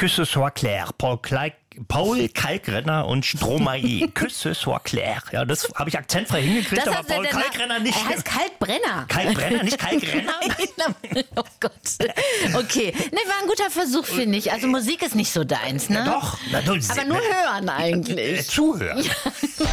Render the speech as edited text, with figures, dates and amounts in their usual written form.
Que ce soit clair. Paul Kalkbrenner und Stromae. Que ce soit clair. Ja, das habe ich akzentfrei hingekriegt, aber Paul Kalkbrenner nicht. Er heißt Kalkbrenner. Kalkbrenner, nicht Kalkbrenner? Oh Gott. Okay. Ne, war ein guter Versuch, finde ich. Also Musik ist nicht so deins, ne? Doch. Aber nur hören eigentlich. Zuhören.